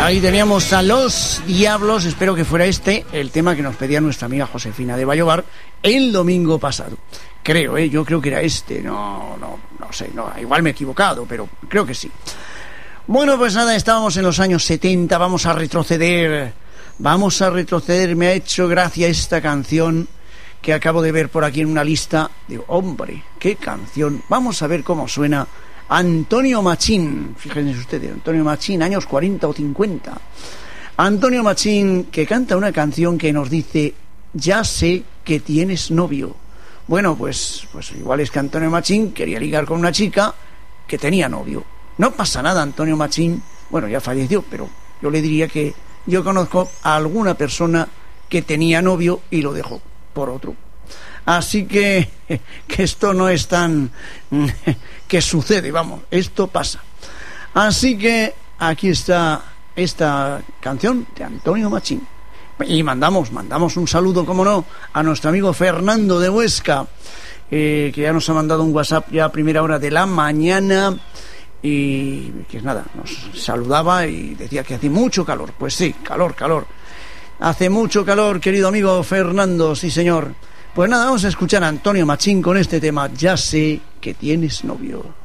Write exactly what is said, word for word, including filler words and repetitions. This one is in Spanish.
Ahí teníamos a Los Diablos, espero que fuera este el tema que nos pedía nuestra amiga Josefina de Vallobar el domingo pasado. Creo, ¿eh? Yo creo que era este, no, no, no sé, no, igual me he equivocado, pero creo que sí. Bueno, pues nada, estábamos en los años setenta, vamos a retroceder, vamos a retroceder, me ha hecho gracia esta canción que acabo de ver por aquí en una lista. Digo, hombre, qué canción, vamos a ver cómo suena. Antonio Machín, fíjense ustedes, Antonio Machín, años cuarenta o cincuenta. Antonio Machín, que canta una canción que nos dice, ya sé que tienes novio. Bueno, pues, pues igual es que Antonio Machín quería ligar con una chica que tenía novio. No pasa nada, Antonio Machín, bueno, ya falleció, pero yo le diría que yo conozco a alguna persona que tenía novio y lo dejó por otro. Así que, que esto no es tan... que sucede, vamos, esto pasa. Así que aquí está esta canción de Antonio Machín. Y mandamos, mandamos un saludo, como no, a nuestro amigo Fernando de Huesca, eh, que ya nos ha mandado un WhatsApp ya a primera hora de la mañana, y que nada, nos saludaba y decía que hace mucho calor. Pues sí, calor, calor. Hace mucho calor, querido amigo Fernando, sí señor. Pues nada, vamos a escuchar a Antonio Machín con este tema, ya sé que tienes novio.